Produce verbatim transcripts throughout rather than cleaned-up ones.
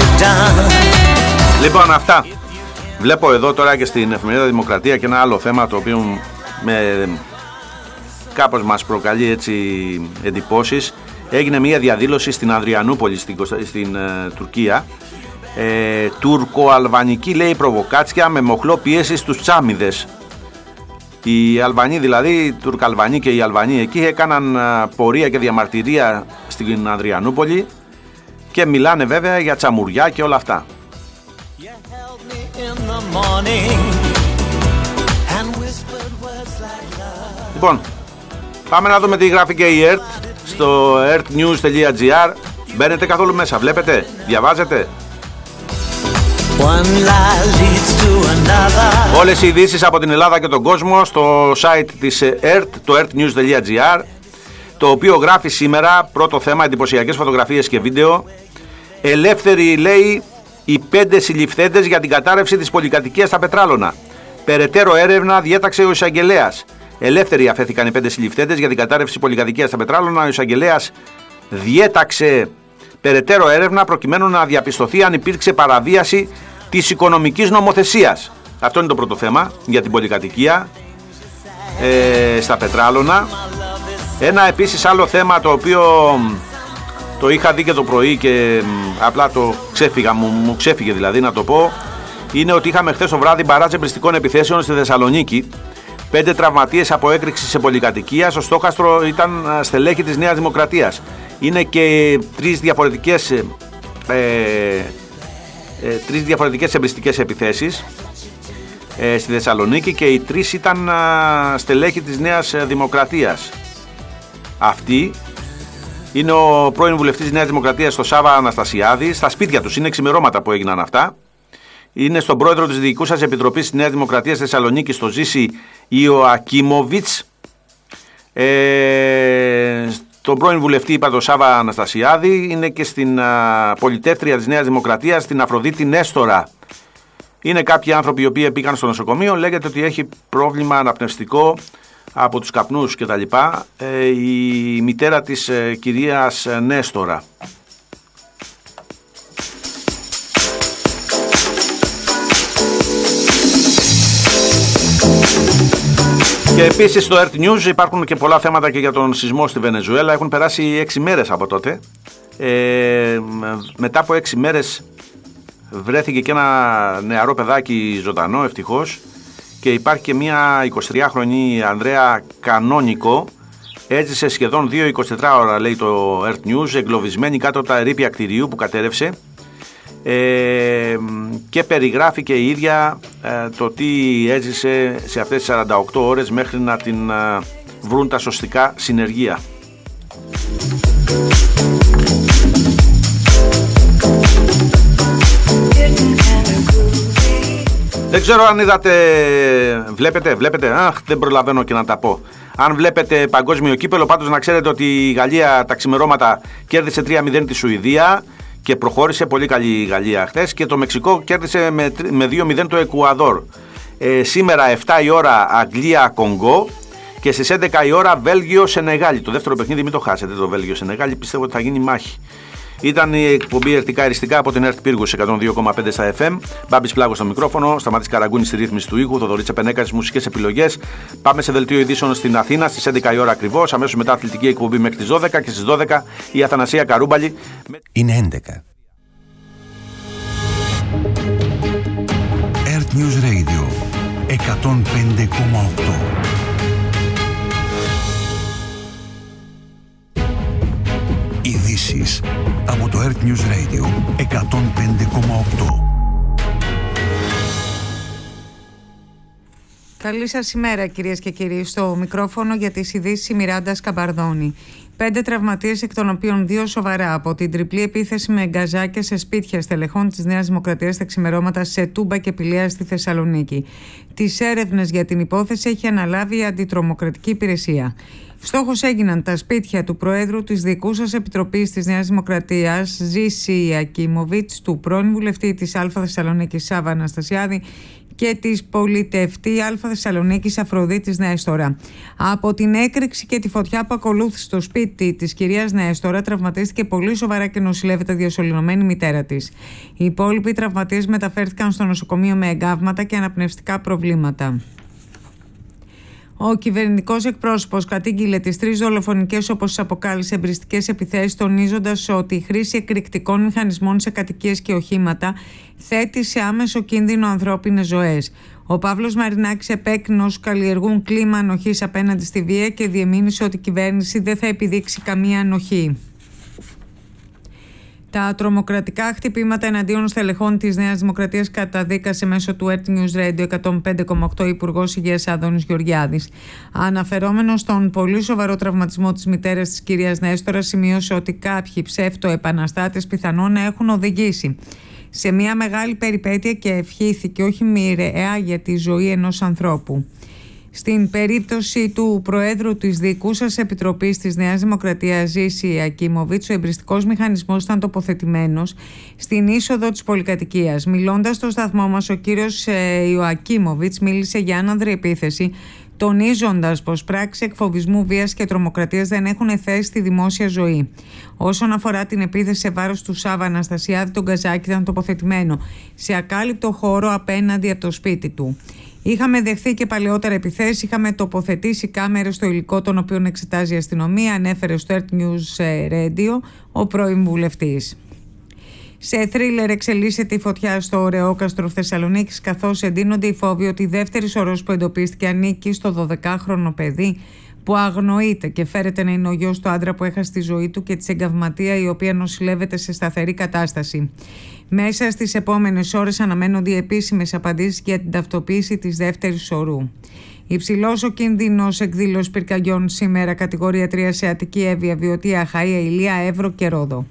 Λοιπόν, αυτά. Βλέπω εδώ τώρα και στην Εφημερίδα Δημοκρατία και ένα άλλο θέμα το οποίο με κάπως μας προκαλεί έτσι εντυπώσεις. Έγινε μια διαδήλωση στην Ανδριανούπολη στην, στην ε, Τουρκία. ε, Τουρκο-αλβανική λέει προβοκάτσια με μοχλό πίεση στους τσάμιδες. Οι Αλβανοί δηλαδή, οι Τουρκαλβανοί και οι Αλβανοί εκεί έκαναν πορεία και διαμαρτυρία στην Ανδριανούπολη και μιλάνε βέβαια για τσαμουριά και όλα αυτά. Λοιπόν, πάμε να δούμε τι γράφει και η ΕΡΤ στο ertnews.gr. Μπαίνετε καθόλου μέσα, βλέπετε, διαβάζετε. Όλες οι ειδήσεις από την Ελλάδα και τον κόσμο στο site της ΕΡΤ, το ertnews.gr, το οποίο γράφει σήμερα πρώτο θέμα εντυπωσιακές φωτογραφίες και βίντεο. Ελεύθεροι λέει οι πέντε συλληφθέντες για την κατάρρευση της πολυκατοικίας στα Πετράλωνα. Περαιτέρω έρευνα διέταξε ο εισαγγελέας. Ελεύθεροι αφέθηκαν οι πέντε συλληφθέντες για την κατάρρευση της πολυκατοικίας στα Πετράλωνα. Ο εισαγγελέας διέταξε περαιτέρω έρευνα προκειμένου να διαπιστωθεί αν υπήρξε παραβίαση της οικονομικής νομοθεσίας. Αυτό είναι το πρώτο θέμα για την πολυκατοικία ε, στα Πετράλωνα. Ένα επίσης άλλο θέμα το οποίο το είχα δει και το πρωί και μ, απλά το ξέφυγα, μου, μου ξέφυγε δηλαδή να το πω, είναι ότι είχαμε χθες το βράδυ μπαράτζ εμπριστικών επιθέσεων στη Θεσσαλονίκη. Πέντε τραυματίες από έκρηξη σε πολυκατοικία. Στο στόχαστρο ήταν στελέχη της Νέας Δημοκρατίας. Είναι και τρεις διαφορετικές ε, ε, τρεις διαφορετικές εμπριστικές επιθέσεις ε, στη Θεσσαλονίκη και οι τρεις ήταν α, στελέχη της Νέας Δημοκρατίας. Αυτή είναι ο πρώην βουλευτής της Νέας Δημοκρατίας, το Σάβα Αναστασιάδη. Στα σπίτια τους είναι ξημερώματα που έγιναν αυτά. Είναι στον πρόεδρο της Διοικούσας Επιτροπής της Νέας Δημοκρατίας Θεσσαλονίκη, στο Ζήση Ιωακίμοβιτς. Ε, τον πρώην βουλευτή, είπα, το Σάβα Αναστασιάδη. Είναι και στην α, πολιτεύτρια της Νέας Δημοκρατίας, την Αφροδίτη Νέστορα. Είναι κάποιοι άνθρωποι οι οποίοι πήγαν στο νοσοκομείο. Λέγεται ότι έχει πρόβλημα αναπνευστικό από τους καπνούς κτλ. Ε, η μητέρα της ε, κυρίας Νέστορα. Και επίσης στο Earth News υπάρχουν και πολλά θέματα και για τον σεισμό στη Βενεζουέλα. Έχουν περάσει έξι μέρες από τότε. Ε, μετά από έξι μέρες βρέθηκε και ένα νεαρό παιδάκι ζωντανό, ευτυχώς. Και υπάρχει και μια εικοσιτριάχρονη Ανδρέα Κανόνικο. Έζησε σχεδόν δύο εικοσιτετράωρα, λέει το Earth News, εγκλωβισμένη κάτω από τα ερείπια κτηρίου που κατέρευσε. Ε, και περιγράφει και η ίδια ε, το τι έζησε σε αυτές τις σαράντα οκτώ ώρες μέχρι να την ε, βρουν τα σωστικά συνεργεία. Δεν ξέρω αν είδατε, βλέπετε, βλέπετε, αχ, δεν προλαβαίνω και να τα πω. Αν βλέπετε παγκόσμιο κύπελο, πάντως να ξέρετε ότι η Γαλλία τα ξημερώματα κέρδισε τρία μηδέν τη Σουηδία και προχώρησε, πολύ καλή η Γαλλία χθες, και το Μεξικό κέρδισε με, με δύο μηδέν το Εκουαδόρ. Ε, σήμερα επτά η ώρα Αγγλία-Κονγκό και στις έντεκα η ώρα Βέλγιο-Σενεγάλη. Το δεύτερο παιχνίδι μην το χάσετε, το Βέλγιο-Σενεγάλη, πιστεύω ότι θα γίνει μάχη. Ήταν η εκπομπή Ερτικά Εριστικά από την Ερτ Πύργου εκατόν δύο κόμμα πέντε στα εφ εμ. Μπάμπης Πλάγος στο μικρόφωνο, Σταμάτης Καραγκούνης στη ρύθμιση του ήχου, Θοδωρής Τσεπενέκας στις μουσικές επιλογές. Πάμε σε δελτίο ειδήσεων στην Αθήνα στις έντεκα η ώρα ακριβώς. Αμέσως μετά αθλητική εκπομπή μέχρι τις δώδεκα και στις δώδεκα η Αθανασία Καρούμπαλη. Είναι έντεκα. Earth News Radio εκατόν πέντε κόμμα οκτώ. Ειδήσεις από το Earth News Radio εκατόν πέντε κόμμα οκτώ. Καλή σας ημέρα, κυρίες και κύριοι. Στο μικρόφωνο για τις ειδήσεις η Μιράντα Σκαμπαρδόνη. Πέντε τραυματίες, εκ των οποίων δύο σοβαρά, από την τριπλή επίθεση με γκαζάκια σε σπίτια στελεχών της Νέας Δημοκρατίας τα ξημερώματα σε Τούμπα και Πηλαία στη Θεσσαλονίκη. Τις έρευνες για την υπόθεση έχει αναλάβει η Αντιτρομοκρατική Υπηρεσία. Στόχος έγιναν τα σπίτια του Προέδρου της Διοικούσας Επιτροπής της Νέας Δημοκρατίας, Ζήση Ιακίμοβιτς, του πρώην βουλευτή της Α Θεσσαλονίκης Σάβα Αναστασιάδη και της πολιτευτή Α Θεσσαλονίκης Αφροδίτης Νέστορα. Από την έκρηξη και τη φωτιά που ακολούθησε στο σπίτι της κυρίας Νέστορα, τραυματίστηκε πολύ σοβαρά και νοσηλεύεται διασωληνωμένη μητέρα της. Οι υπόλοιποι τραυματίες μεταφέρθηκαν στο νοσοκομείο με εγκάβματα και αναπνευστικά προβλήματα. Ο κυβερνητικός εκπρόσωπος κατήγγειλε τις τρεις δολοφονικές, όπως τις αποκάλεσε, εμπριστικές επιθέσεις, τονίζοντας ότι η χρήση εκρηκτικών μηχανισμών σε κατοικίες και οχήματα θέτει σε άμεσο κίνδυνο ανθρώπινες ζωές. Ο Παύλος Μαρινάκης επέκρινε όσους καλλιεργούν κλίμα ανοχής απέναντι στη βία και διεμήνυσε ότι η κυβέρνηση δεν θα επιδείξει καμία ανοχή. Τα τρομοκρατικά χτυπήματα εναντίον στελεχών της Νέας Δημοκρατίας καταδίκασε μέσω του Earth News Radio εκατόν πέντε κόμμα οκτώ Υπουργός Υγείας Άδωνης Γεωργιάδης. Αναφερόμενος στον πολύ σοβαρό τραυματισμό της μητέρας της κυρίας Νέστορα, σημείωσε ότι κάποιοι ψεύτο-επαναστάτες πιθανόν να έχουν οδηγήσει σε μια μεγάλη περιπέτεια και ευχήθηκε όχι μοιραία για τη ζωή ενός ανθρώπου. Στην περίπτωση του Προέδρου της Διοικούσας Επιτροπής της Νέας Δημοκρατίας, Ζήση Ακίμοβιτς, ο εμπριστικός μηχανισμός ήταν τοποθετημένος στην είσοδο της πολυκατοικίας. Μιλώντας στο σταθμό μας, ο κύριος Ιωακίμοβιτς μίλησε για άνανδρη επίθεση, τονίζοντας πως πράξεις εκφοβισμού, βίας και τρομοκρατίας δεν έχουν θέση στη δημόσια ζωή. Όσον αφορά την επίθεση σε βάρος του Σάβα Αναστασιάδη, τον Καζάκη ήταν τοποθετημένο σε ακάλυπτο χώρο απέναντι από το σπίτι του. Είχαμε δεχθεί και παλαιότερα επιθέσεις, είχαμε τοποθετήσει κάμερες στο υλικό των οποίων εξετάζει η αστυνομία, ανέφερε στο Earth News Radio ο πρώην βουλευτής. Σε θρίλερ εξελίσσεται η φωτιά στο Ρεόκαστρο Θεσσαλονίκης, καθώς εντείνονται οι φόβοι ότι η δεύτερη σωρός που εντοπίστηκε ανήκει στο δωδεκάχρονο παιδί που αγνοείται και φέρεται να είναι ο γιος του άντρα που έχασε τη ζωή του και της εγκαυματία, η οποία νοσηλεύεται σε σταθερή κατάσταση. Μέσα στις επόμενες ώρες αναμένονται οι επίσημες απαντήσεις για την ταυτοποίηση της δεύτερης σωρού. Υψηλός ο κίνδυνος εκδήλωσης πυρκαγιών σήμερα, κατηγορία τρία σε Αττική, Εύβοια, Βιωτία, Αχαΐα, Ηλία, Εύρο και Ρόδο.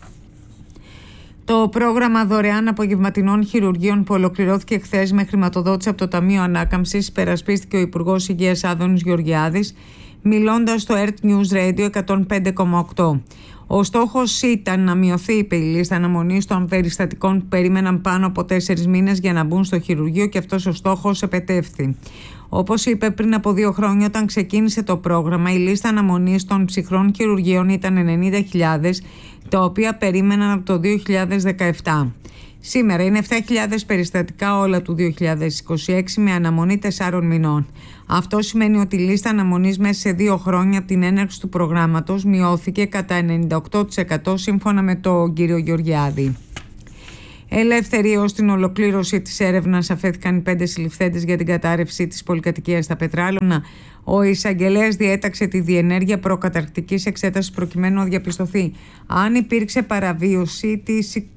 Το πρόγραμμα δωρεάν απογευματινών χειρουργείων που ολοκληρώθηκε χθες με χρηματοδότηση από το Ταμείο Ανάκαμψης υπερασπίστηκε ο Υπουργός Υγείας Άδωνης Γεωργιάδης, μιλώντας στο Earth News Radio εκατόν πέντε κόμμα οκτώ. Ο στόχος ήταν να μειωθεί η λίστα αναμονής των περιστατικών που περίμεναν πάνω από τέσσερις μήνες για να μπουν στο χειρουργείο και αυτός ο στόχος επετεύχθη. Όπως είπε πριν από δύο χρόνια, όταν ξεκίνησε το πρόγραμμα, η λίστα αναμονής των ψυχρών χειρουργείων ήταν ενενήντα χιλιάδες, τα οποία περίμεναν από το δύο χιλιάδες δεκαεπτά. Σήμερα είναι επτά χιλιάδες περιστατικά όλα του δύο χιλιάδες είκοσι έξι με αναμονή τεσσάρων μηνών. Αυτό σημαίνει ότι η λίστα αναμονής μέσα σε δύο χρόνια από την έναρξη του προγράμματος μειώθηκε κατά ενενήντα οκτώ τοις εκατό σύμφωνα με τον κύριο Γεωργιάδη. Ελεύθεροι ως την ολοκλήρωση της έρευνας αφέθηκαν οι πέντε συλληφθέντες για την κατάρρευση της πολυκατοικίας στα Πετράλωνα. Ο εισαγγελέας διέταξε τη διενέργεια προκαταρκτικής εξέτασης προκειμένου να διαπιστωθεί αν υπήρξε παραβίωση της